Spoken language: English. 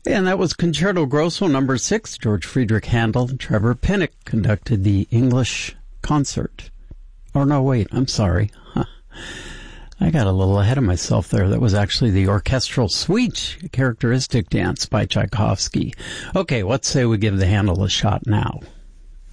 And that was Concerto Grosso number 6. George Friedrich Handel and Trevor Pinnock conducted the English concert. Oh, no, wait, I'm sorry. I got a little ahead of myself there. That was actually the orchestral suite, a characteristic dance by Tchaikovsky. Okay, let's say we give the Handel a shot now.